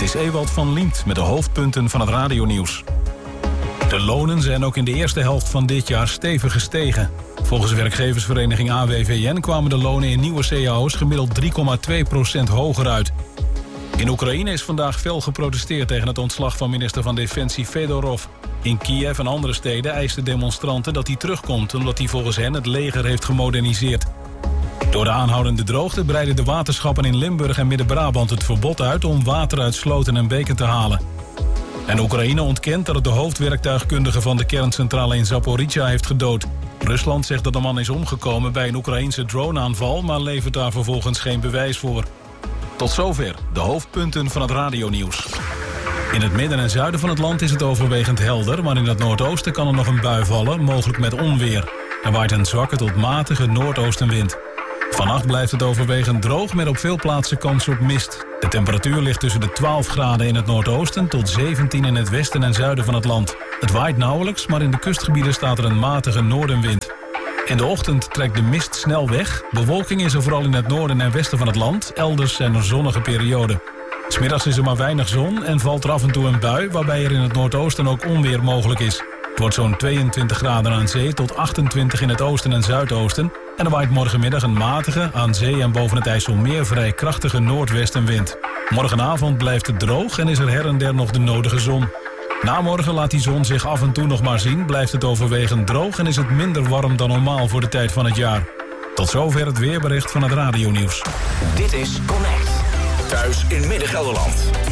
is Ewald van Liemt met de hoofdpunten van het radionieuws. De lonen zijn ook in de eerste helft van dit jaar stevig gestegen. Volgens werkgeversvereniging AWVN kwamen de lonen in nieuwe cao's gemiddeld 3,2% hoger uit. In Oekraïne is vandaag fel geprotesteerd tegen het ontslag van minister van Defensie Fedorov. In Kiev en andere steden eisten demonstranten dat hij terugkomt, omdat hij volgens hen het leger heeft gemoderniseerd. Door de aanhoudende droogte breiden de waterschappen in Limburg en Midden-Brabant het verbod uit om water uit sloten en beken te halen. En Oekraïne ontkent dat het de hoofdwerktuigkundige van de kerncentrale in Zaporizhzhia heeft gedood. Rusland zegt dat de man is omgekomen bij een Oekraïense droneaanval, maar levert daar vervolgens geen bewijs voor. Tot zover de hoofdpunten van het radionieuws. In het midden en zuiden van het land is het overwegend helder, maar in het noordoosten kan er nog een bui vallen, mogelijk met onweer. Er waait een zwakke tot matige noordoostenwind. Vannacht blijft het overwegend droog met op veel plaatsen kans op mist. De temperatuur ligt tussen de 12 graden in het noordoosten tot 17 in het westen en zuiden van het land. Het waait nauwelijks, maar in de kustgebieden staat er een matige noordenwind. In de ochtend trekt de mist snel weg. Bewolking is er vooral in het noorden en westen van het land. Elders zijn er zonnige perioden. 's Middags is er maar weinig zon en valt er af en toe een bui, waarbij er in het noordoosten ook onweer mogelijk is. Het wordt zo'n 22 graden aan zee tot 28 in het oosten en zuidoosten. En er waait morgenmiddag een matige, aan zee en boven het IJsselmeer vrij krachtige noordwestenwind. Morgenavond blijft het droog en is er her en der nog de nodige zon. Na morgen laat die zon zich af en toe nog maar zien, blijft het overwegend droog en is het minder warm dan normaal voor de tijd van het jaar. Tot zover het weerbericht van het radionieuws. Dit is Connect. Thuis in Midden-Gelderland.